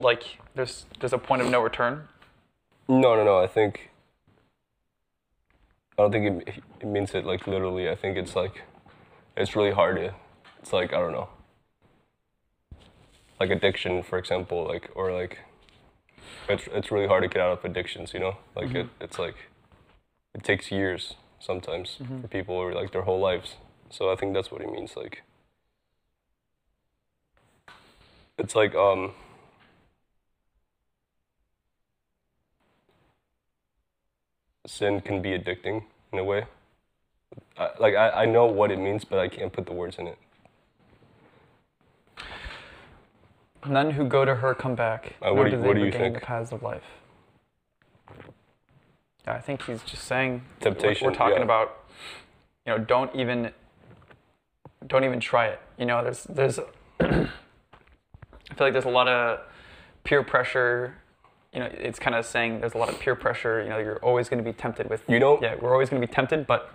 like there's a point of no return? No. I don't think it means it like literally. I think it's like, it's really hard to, it's like, I don't know. Like addiction, for example, like, or like, it's really hard to get out of addictions, you know? Like it's like, it takes years sometimes for people, or like their whole lives. So I think that's what he means, like, it's like, sin can be addicting in a way. I know what it means, but I can't put the words in it. None who go to her come back, what nor do do they you regain think? the paths of life. Yeah, I think he's just saying Temptation. we're talking yeah. about, don't even try it. There's I feel like there's a lot of peer pressure. It's kind of saying there's a lot of peer pressure. You're always going to be tempted with. Yeah, we're always going to be tempted, but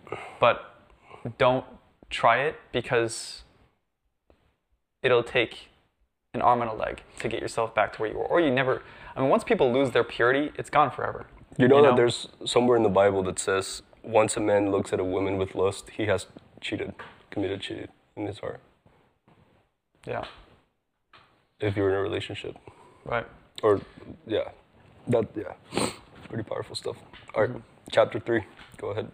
don't try it, because it'll take an arm and a leg to get yourself back to where you were. Or you never. I mean, once people lose their purity, it's gone forever. You know that there's somewhere in the Bible that says, once a man looks at a woman with lust, he has committed cheated in his heart. Yeah. If you're in a relationship. Right. Or, yeah. Pretty powerful stuff. All right, chapter 3. Go ahead.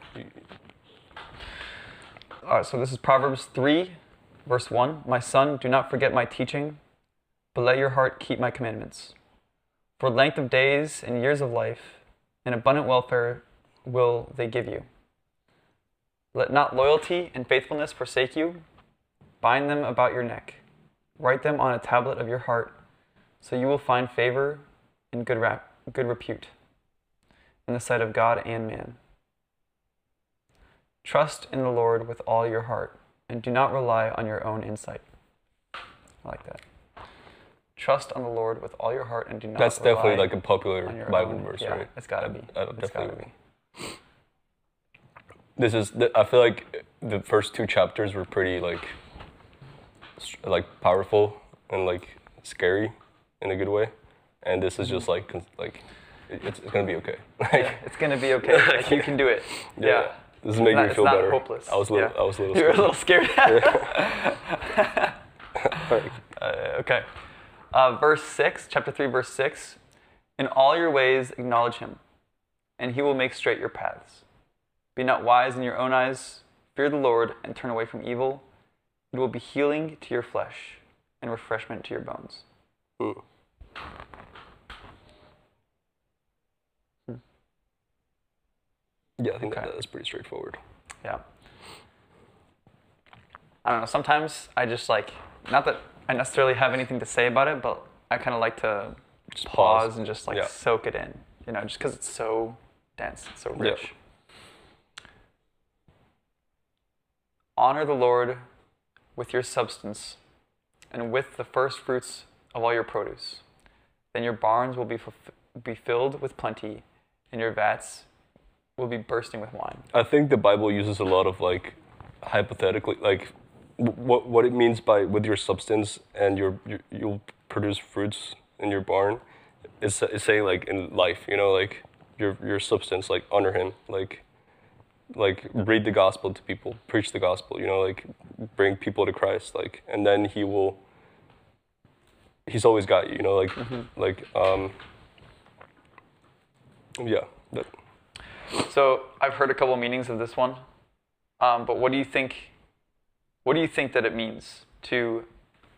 All right, so this is Proverbs 3, verse 1. My son, do not forget my teaching, but let your heart keep my commandments. For length of days and years of life and abundant welfare will they give you. Let not loyalty and faithfulness forsake you. Bind them about your neck. Write them on a tablet of your heart, so you will find favor and good repute in the sight of God and man. Trust in the Lord with all your heart, and do not rely on your own insight. I like that. Trust on the Lord with all your heart, and do not That's rely definitely like a popular Bible own, verse, yeah, right? It's gotta be. It's gotta be. I feel like the first 2 chapters were pretty like powerful and like scary in a good way, and this is just like it's gonna be okay. Yeah, it's gonna be okay. Like, you can do it. Yeah. This is making me feel better. Hopeless. I was a little scared. You were a little scared. Okay. Verse 6, chapter 3, verse 6. In all your ways acknowledge him, and he will make straight your paths. Be not wise in your own eyes. Fear the Lord and turn away from evil. It will be healing to your flesh and refreshment to your bones. Yeah, I think that's pretty straightforward. Yeah. I don't know, sometimes I just not that I necessarily have anything to say about it, but I kind of like to just pause and just soak it in, just because it's so dense, it's so rich. Yeah. Honor the Lord with your substance and with the first fruits of all your produce. Then your barns will be filled with plenty, and your vats will be bursting with wine. I think the Bible uses a lot of hypothetically, what it means by with your substance and you'll produce fruits in your barn. It's saying like in life, your substance, honor him, read the gospel to people, preach the gospel, bring people to Christ, and then he's always got you, yeah. So I've heard a couple meanings of this one, but what do you think that it means to,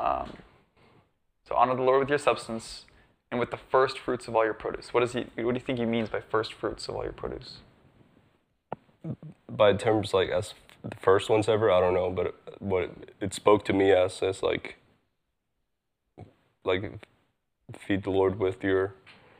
so honor the Lord with your substance and with the first fruits of all your produce? What do you think he means by first fruits of all your produce? By terms as the first ones ever, I don't know, but what it spoke to me as feed the Lord with your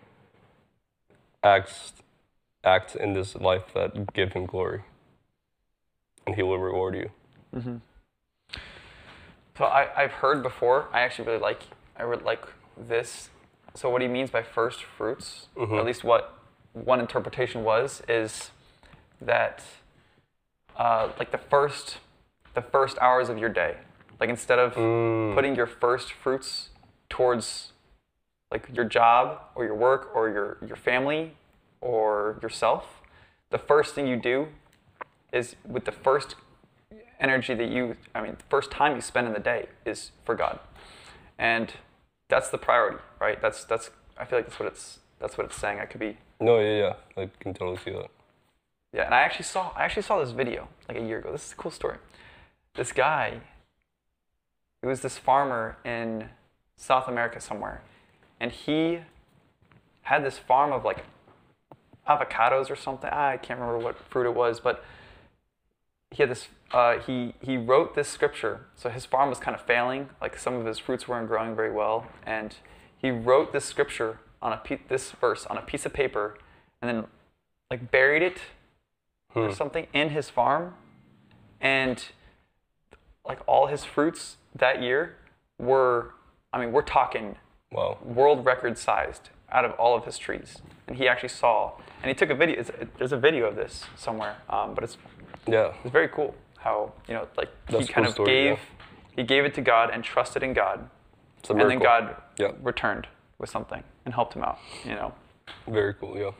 acts in this life that give him glory, and he will reward you. Mm-hmm. So I've heard before, I actually really like this. So what he means by first fruits, or at least what one interpretation is that the first hours of your day, instead of putting your first fruits towards like your job or your work or your family or yourself, the first thing you do is with the first energy that the first time you spend in the day is for God. And that's the priority, right? That's I feel like that's what it's saying. I could be. No, yeah. I can totally see that. Yeah, and I actually saw this video like a year ago. This is a cool story. This guy, he was this farmer in South America somewhere, and he had this farm of like avocados or something. I can't remember what fruit it was, but he had this. He wrote this scripture. So his farm was kind of failing. Like some of his fruits weren't growing very well, and he wrote this scripture on this verse on a piece of paper, and then like buried it or something in his farm, and like all his fruits that year were, we're talking Wow. world record sized out of all of his trees. And he actually saw, and he took a video. There's a video of this somewhere, but it's very cool how like That's he kind a of cool story, he gave it to God and trusted in God, It's a and then miracle. God returned with something and helped him out. Very cool, yeah.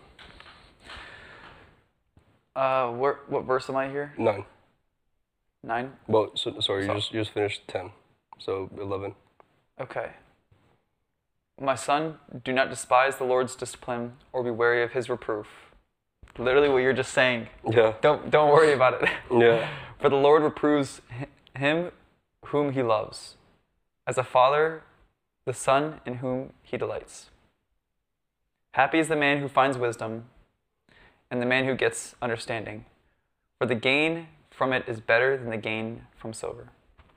What verse am I here? 9. 9? Well, sorry, you just finished 10. So 11. Okay. My son, do not despise the Lord's discipline or be wary of his reproof. Literally what you're just saying. Yeah. Don't worry about it. Yeah. For the Lord reproves him whom he loves, as a father the son in whom he delights. Happy is the man who finds wisdom, and the man who gets understanding, for the gain from it is better than the gain from silver.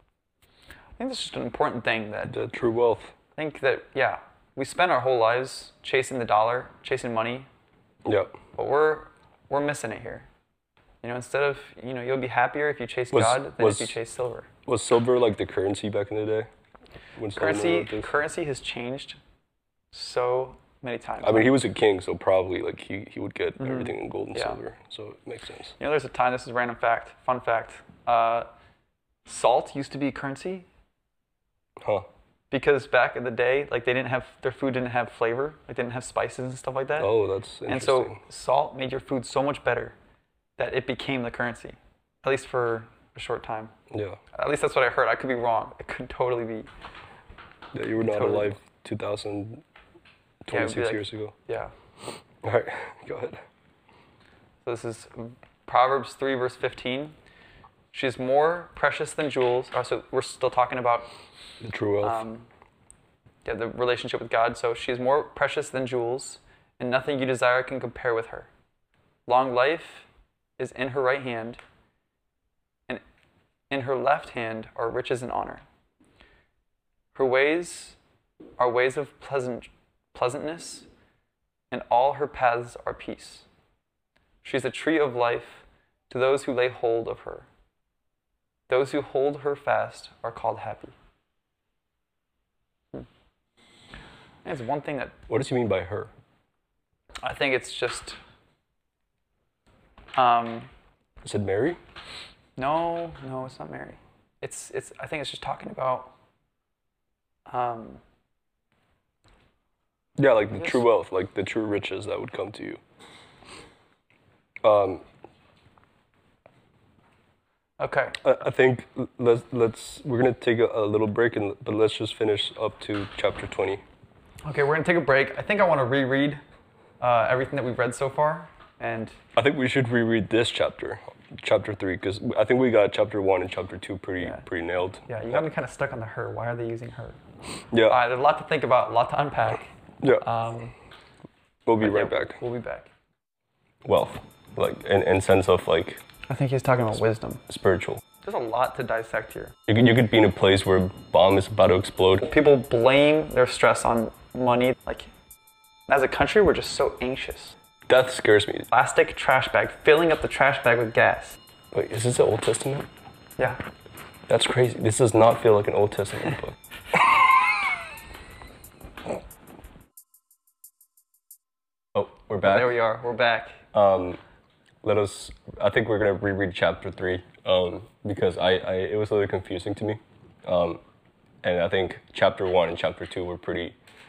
I think that's just an important thing that The true wealth. I think that, we spend our whole lives chasing the dollar, chasing money, Yeah. but we're missing it here. Instead of, you'll be happier if you chase God than if you chase silver. Was silver like the currency back in the day? When Solomon wrote this? Currency has changed so many times. I mean, he was a king, so probably like he would get everything in gold and Yeah. silver, so it makes sense. There's a time, this is a random fact, fun fact, salt used to be currency Huh. because back in the day, like their food didn't have flavor, like they didn't have spices and stuff like that. Oh, that's interesting. And so salt made your food so much better that it became the currency, at least for a short time. Yeah. At least that's what I heard. I could be wrong. It could totally be. Yeah, you were not Totally. alive 2026 Yeah, it'd be like- years ago. Yeah. All right, go ahead. So this is Proverbs 3, verse 15. She is more precious than jewels. So we're still talking about The true wealth. the relationship with God. So she is more precious than jewels, and nothing you desire can compare with her. Long life is in her right hand, and in her left hand are riches and honor. Her ways are ways of pleasantness, and all her paths are peace. She is a tree of life to those who lay hold of her. Those who hold her fast are called happy. It's one thing that What does he mean by her? I think it's just Is it Mary? no, it's not Mary. It's I think it's just talking about Yeah, like the Yes. true wealth, like the true riches that would come to you. okay. I think we're gonna take a little break, but let's just finish up to chapter 20. Okay, we're gonna take a break. I think I want to reread everything that we've read so far, and I think we should reread this chapter 3, because I think we got chapter 1 and chapter 2 pretty nailed. yeah, you got me kind of stuck on the her. Why are they using her? Yeah. There's a lot to think about, a lot to unpack. Yeah. We'll be But right yeah, back. We'll be back. Wealth, like in sense of like I think he's talking about wisdom. spiritual. There's a lot to dissect here. You could be in a place where a bomb is about to explode. People blame their stress on money. Like, as a country, we're just so anxious. Death scares me. Plastic trash bag, filling up the trash bag with gas. Wait, is this the Old Testament? Yeah. That's crazy. This does not feel like an Old Testament book. Oh, we're back. There we are. We're back. I think we're gonna reread chapter 3 because it was a little confusing to me, and I think chapter 1 and chapter 2 were pretty